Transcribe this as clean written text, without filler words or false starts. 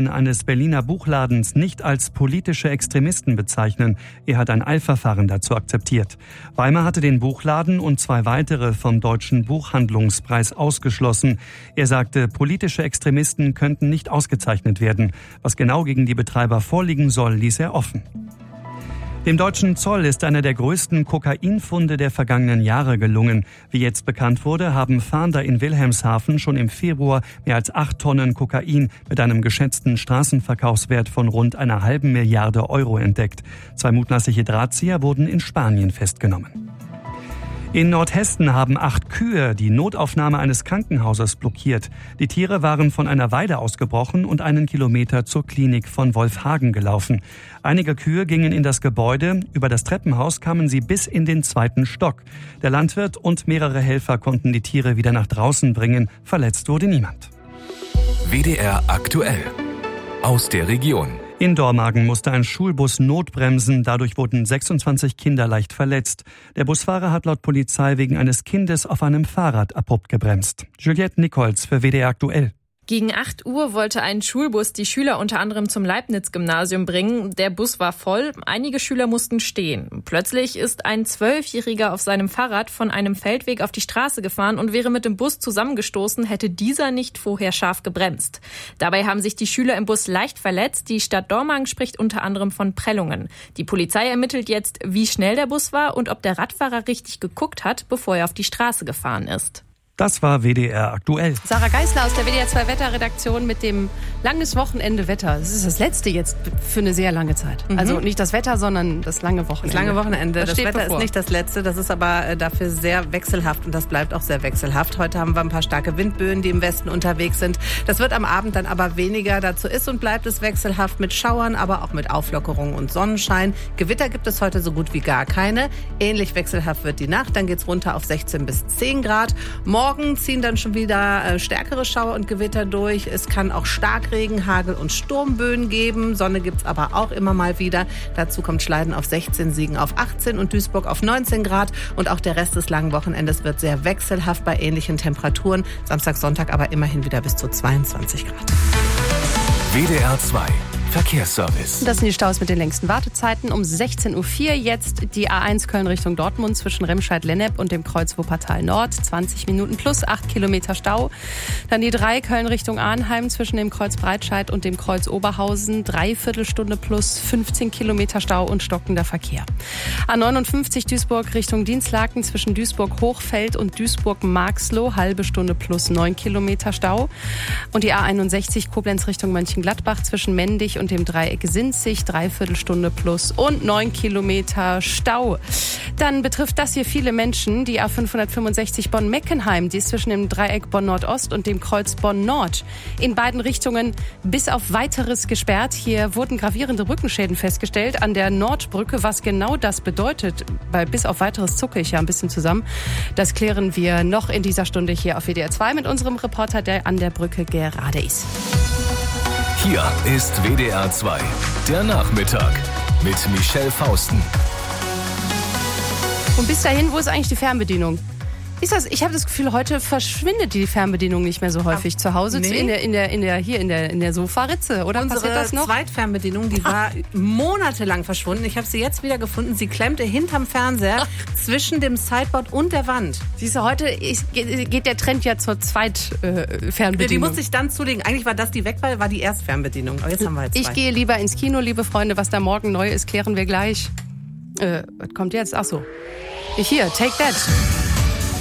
Mitarbeiterinnen eines Berliner Buchladens nicht als politische Extremisten bezeichnen. Er hat ein Eilverfahren dazu akzeptiert. Weimar hatte den Buchladen und 2 weitere vom Deutschen Buchhandlungspreis ausgeschlossen. Er sagte, politische Extremisten könnten nicht ausgezeichnet werden. Was genau gegen die Betreiber vorliegen soll, ließ er offen. Dem deutschen Zoll ist einer der größten Kokainfunde der vergangenen Jahre gelungen. Wie jetzt bekannt wurde, haben Fahnder in Wilhelmshaven schon im Februar mehr als 8 Tonnen Kokain mit einem geschätzten Straßenverkaufswert von rund 1,5 Milliarde Euro entdeckt. 2 mutmaßliche Drahtzieher wurden in Spanien festgenommen. In Nordhessen haben 8 Kühe die Notaufnahme eines Krankenhauses blockiert. Die Tiere waren von einer Weide ausgebrochen und einen Kilometer zur Klinik von Wolfhagen gelaufen. Einige Kühe gingen in das Gebäude. Über das Treppenhaus kamen sie bis in den 2. Stock. Der Landwirt und mehrere Helfer konnten die Tiere wieder nach draußen bringen. Verletzt wurde niemand. WDR aktuell. Aus der Region. In Dormagen musste ein Schulbus notbremsen, dadurch wurden 26 Kinder leicht verletzt. Der Busfahrer hat laut Polizei wegen eines Kindes auf einem Fahrrad abrupt gebremst. Juliette Nichols für WDR aktuell. Gegen 8 Uhr wollte ein Schulbus die Schüler unter anderem zum Leibniz-Gymnasium bringen. Der Bus war voll, einige Schüler mussten stehen. Plötzlich ist ein 12-Jähriger auf seinem Fahrrad von einem Feldweg auf die Straße gefahren und wäre mit dem Bus zusammengestoßen, hätte dieser nicht vorher scharf gebremst. Dabei haben sich die Schüler im Bus leicht verletzt. Die Stadt Dormagen spricht unter anderem von Prellungen. Die Polizei ermittelt jetzt, wie schnell der Bus war und ob der Radfahrer richtig geguckt hat, bevor er auf die Straße gefahren ist. Das war WDR aktuell. Sarah Geisler aus der WDR 2 Wetterredaktion mit dem langes Wochenende Wetter. Das ist das letzte jetzt für eine sehr lange Zeit. Also nicht das Wetter, sondern das lange Wochenende. Das lange Wochenende. Das Wetter bevor. ist nicht das letzte, das ist aber dafür sehr wechselhaft und das bleibt auch sehr wechselhaft. Heute haben wir ein paar starke Windböen, die im Westen unterwegs sind. Das wird am Abend dann aber weniger. Dazu ist und bleibt es wechselhaft mit Schauern, aber auch mit Auflockerung und Sonnenschein. Gewitter gibt es heute so gut wie gar keine. Ähnlich wechselhaft wird die Nacht. Dann geht's runter auf 16 bis 10 Grad. Morgen ziehen dann schon wieder stärkere Schauer und Gewitter durch. Es kann auch Starkregen, Hagel und Sturmböen geben. Sonne gibt's aber auch immer mal wieder. Dazu kommt Schleiden auf 16, Siegen auf 18 und Duisburg auf 19 Grad. Und auch der Rest des langen Wochenendes wird sehr wechselhaft bei ähnlichen Temperaturen. Samstag, Sonntag aber immerhin wieder bis zu 22 Grad. WDR 2 Verkehrsservice. Das sind die Staus mit den längsten Wartezeiten. Um 16.04 Uhr jetzt die A1 Köln Richtung Dortmund zwischen Remscheid-Lennep und dem Kreuz Wuppertal Nord. 20 Minuten plus 8 Kilometer Stau. Dann die 3 Köln Richtung Arnheim zwischen dem Kreuz Breitscheid und dem Kreuz Oberhausen. 3/4 Stunde plus 15 Kilometer Stau und stockender Verkehr. A59 Duisburg Richtung Dienstlaken zwischen Duisburg-Hochfeld und Duisburg-Marxloh. Halbe Stunde plus 9 Kilometer Stau. Und die A61 Koblenz Richtung Mönchengladbach zwischen Mendig und dem Dreieck Sinzig, 3/4 Stunde plus und 9 Kilometer Stau. Dann betrifft das hier viele Menschen. Die A565 Bonn-Meckenheim, die ist zwischen dem Dreieck Bonn-Nordost und dem Kreuz Bonn-Nord. In beiden Richtungen bis auf weiteres gesperrt. Hier wurden gravierende Rückenschäden festgestellt an der Nordbrücke. Was genau das bedeutet, bei bis auf weiteres zucke ich ja ein bisschen zusammen. Das klären wir noch in dieser Stunde hier auf WDR 2 mit unserem Reporter, der an der Brücke gerade ist. Hier ist WDR 2, der Nachmittag mit Michelle Fausten. Und bis dahin, wo ist eigentlich die Fernbedienung? Ich habe das Gefühl, heute verschwindet die Fernbedienung nicht mehr so häufig zu Hause. Nee. in der Sofaritze, oder? Unsere Passiert das noch? Zweitfernbedienung, die war monatelang verschwunden. Ich habe sie jetzt wieder gefunden. Sie klemmte hinterm Fernseher zwischen dem Sideboard und der Wand. Siehst du, heute geht der Trend ja zur Zweitfernbedienung. Die musste ich dann zulegen. Eigentlich war das, die weg war die Erstfernbedienung. Aber jetzt haben wir halt 2. Ich gehe lieber ins Kino, liebe Freunde. Was da morgen neu ist, klären wir gleich. Was kommt jetzt? Ach so. Hier, Take That.